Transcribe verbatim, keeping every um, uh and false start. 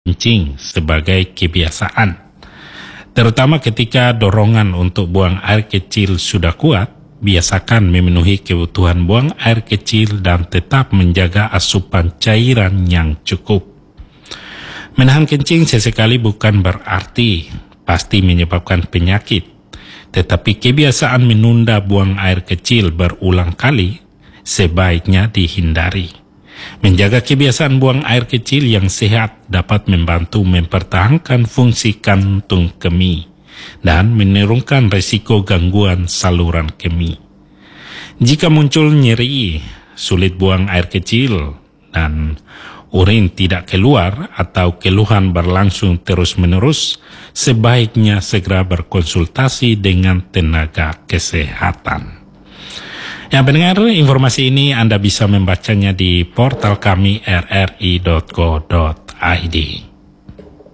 kencing sebagai kebiasaan. Terutama ketika dorongan untuk buang air kecil sudah kuat, biasakan memenuhi kebutuhan buang air kecil dan tetap menjaga asupan cairan yang cukup. Menahan kencing sesekali bukan berarti pasti menyebabkan penyakit, tetapi kebiasaan menunda buang air kecil berulang kali sebaiknya dihindari. Menjaga kebiasaan buang air kecil yang sehat dapat membantu mempertahankan fungsi kantung kemih dan menurunkan risiko gangguan saluran kemih. Jika muncul nyeri, sulit buang air kecil, dan urin tidak keluar atau keluhan berlangsung terus-menerus, sebaiknya segera berkonsultasi dengan tenaga kesehatan. Ya, pendengar, informasi ini Anda bisa membacanya di portal kami r r i dot co dot i d.